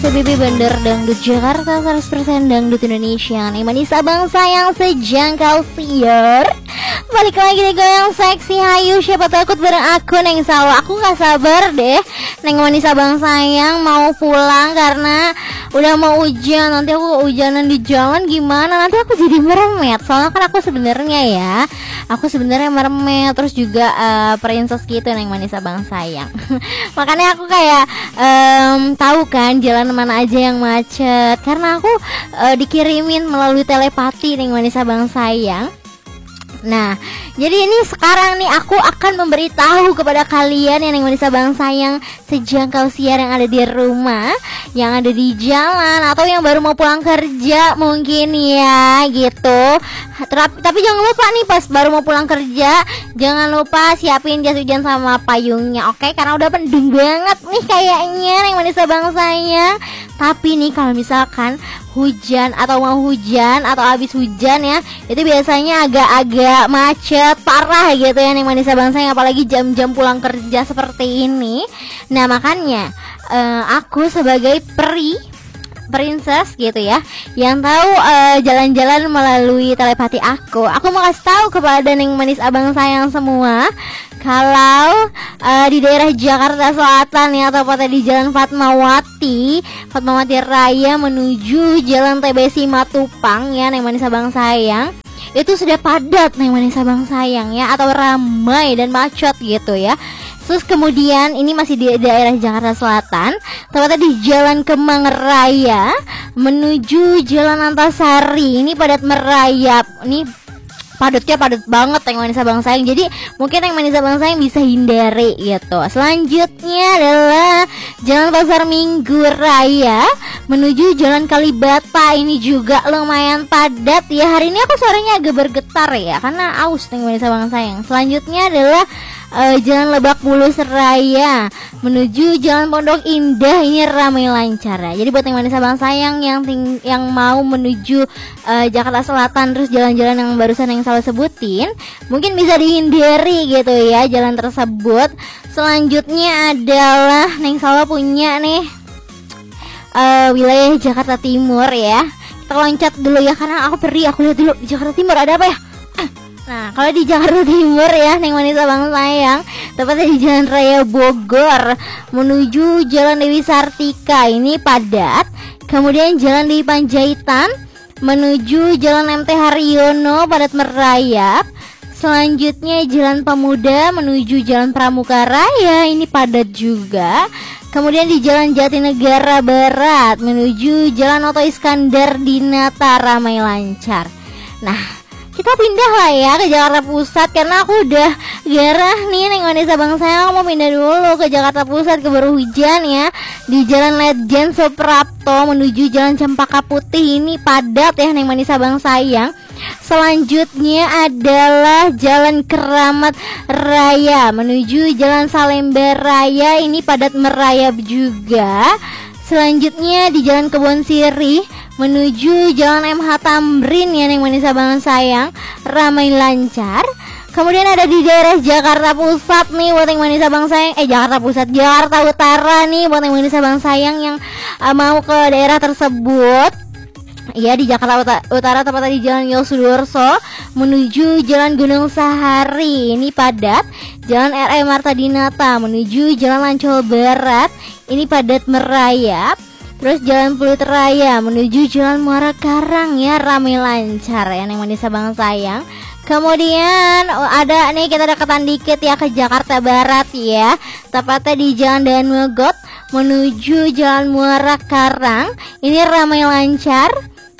CBB Bandar Dangdut Jakarta 100% Dangdut Indonesia. Nih Manisa bangsa yang sejangkau siar. Balik lagi nih goyang seksi hayu. Siapa takut bareng aku Neng Sawa. Aku gak sabar deh Neng Manisa bangsa yang mau pulang karena udah mau hujan. Nanti aku hujanan di jalan gimana? Nanti aku jadi meremet. Soalnya kan aku sebenarnya meremet. Terus juga princess gitu Neng Manisa bangsa yang. Makanya aku kayak tahu kan jalan mana aja yang macet karena aku dikirimin melalui telepati Neng Manisa bang sayang. Nah, jadi ini sekarang nih aku akan memberitahu kepada kalian yang Neng Manisa bang sayang sejangkau siar yang ada di rumah, yang ada di jalan atau yang baru mau pulang kerja mungkin ya gitu. Tapi jangan lupa nih pas baru mau pulang kerja, jangan lupa siapin jas hujan sama payungnya, oke? Karena udah mendung banget nih kayaknya Neng Manisa bang sayang. Tapi nih kalau misalkan hujan atau mau hujan atau habis hujan ya, itu biasanya agak-agak macet parah gitu ya Neng Manisa bang sayang, apalagi jam-jam pulang kerja seperti ini. Nah makanya aku sebagai princess gitu ya, yang tahu jalan-jalan melalui telepati aku mau kasih tahu kepada Neng Manis abang sayang semua kalau di daerah Jakarta Selatan ya, tepatnya di Jalan Fatmawati Raya menuju Jalan TBC Matupang ya Neng Manis abang sayang, itu sudah padat Neng Manis abang sayang ya, atau ramai dan macet gitu ya. Terus kemudian ini masih di daerah Jakarta Selatan, tepatnya di Jalan Kemang Raya menuju Jalan Antasari. Ini padat merayap. Ini padatnya padat banget Neng Manisa bang sayang. Jadi mungkin Neng Manisa bang sayang bisa hindari gitu. Selanjutnya adalah Jalan Pasar Minggu Raya menuju Jalan Kalibata. Ini juga lumayan padat ya. Hari ini aku suaranya agak bergetar ya karena aus Neng Manisa bang sayang. Selanjutnya adalah Jalan Lebak Bulus Raya menuju Jalan Pondok Indah. Ini ramai lancar ya. Jadi buat Neng Manisa bang sayang yang mau menuju Jakarta Selatan, terus jalan-jalan yang barusan yang salah sebutin, mungkin bisa dihindari gitu ya jalan tersebut. Selanjutnya adalah Neng Salwa punya nih wilayah Jakarta Timur ya. Kita loncat dulu ya karena aku lihat dulu di Jakarta Timur ada apa ya. Nah, kalau di Jakarta Timur ya Neng Manisa bang sayang, tepatnya di Jalan Raya Bogor menuju Jalan Dewi Sartika, ini padat. Kemudian Jalan Dewi Panjaitan menuju Jalan MT Haryono padat merayap. Selanjutnya Jalan Pemuda menuju Jalan Pramuka Raya, ini padat juga. Kemudian di Jalan Jatinegara Barat menuju Jalan Oto Iskandar Dinata ramai lancar. Nah, kita pindah lah ya ke Jakarta Pusat karena aku udah gerah nih Neng Manisa bang sayang. Aku mau pindah dulu ke Jakarta Pusat keburu hujan ya. Di Jalan Ledjen Suprapto menuju Jalan Cempaka Putih, ini padat ya Neng Manisa bang sayang. Selanjutnya adalah Jalan Keramat Raya menuju Jalan Salemba Raya, ini padat merayap juga. Selanjutnya di Jalan Kebon Sirih menuju Jalan MH Tamrin ya Neng Manisa bang sayang, ramai lancar. Kemudian ada di daerah Jakarta Pusat nih buat Neng Manisa bang sayang, Jakarta Utara nih buat Neng Manisa bang sayang yang mau ke daerah tersebut. Ya di Jakarta Utara tepatnya di Jalan Yosudarso menuju Jalan Gunung Sahari, ini padat. Jalan RE Marta Dinata menuju Jalan Ancol Barat, ini padat merayap. Terus Jalan Pluit Raya menuju Jalan Muara Karang ya, ramai lancar ya Neng Manisa bang sayang. Kemudian ada nih, kita deketan dikit ya ke Jakarta Barat ya, tepatnya di Jalan Daan Mogot menuju Jalan Muara Karang, ini ramai lancar.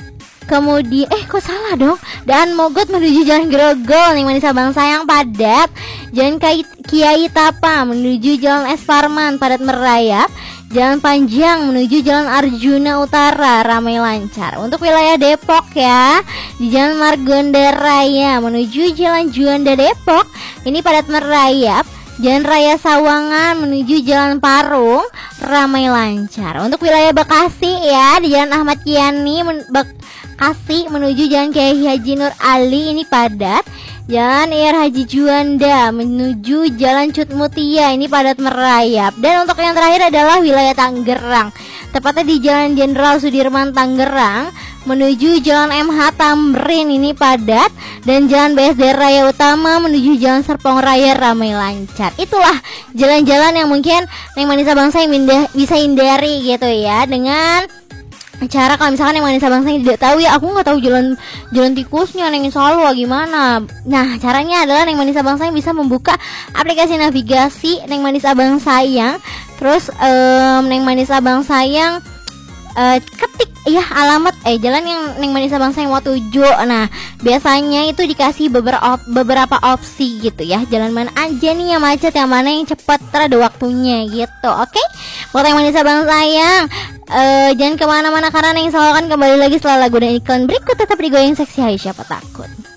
Kemudian kok salah dong, Daan Mogot menuju Jalan Grogol Neng Manisa bang sayang, padat. Jalan Kiai Tapa menuju Jalan Es Parman padat merayap. Jalan Panjang menuju Jalan Arjuna Utara ramai lancar. Untuk wilayah Depok ya, di Jalan Margonda Raya menuju Jalan Juanda Depok, ini padat merayap. Jalan Raya Sawangan menuju Jalan Parung ramai lancar. Untuk wilayah Bekasi ya, di Jalan Ahmad Yani Bekasi menuju Jalan Kiai Haji Nur Ali ini padat. Jalan Ir Haji Juanda menuju Jalan Cut Mutia ini padat merayap. Dan untuk yang terakhir adalah wilayah Tangerang, tepatnya di Jalan Jenderal Sudirman Tangerang menuju Jalan MH Tamrin ini padat. Dan Jalan BSD Raya Utama menuju Jalan Serpong Raya ramai lancar. Itulah jalan-jalan yang mungkin Neng Manisa Bangsa yang bisa hindari gitu ya, dengan cara kalau misalkan yang Manisa Bangsa tidak tahu, ya aku nggak tahu jalan tikusnya Neng Salwa gimana. Nah, caranya adalah Neng Manisa Bangsa yang bisa membuka aplikasi navigasi Neng Manisa Bangsa yang terus Neng Manisa Bangsa yang ketik ya alamat jalan yang Neng Manisa Bangsa yang mau tuju. Nah, biasanya itu dikasih beberapa opsi gitu ya, jalan mana aja nih yang macet, yang mana yang cepat, ada waktunya gitu. Oke, buat Neng Manisa Bangsa yang jangan kemana-mana karena Neng Salwa akan kembali lagi setelah lagu dan iklan berikut. Tetap di Goyang Seksi, hai siapa takut.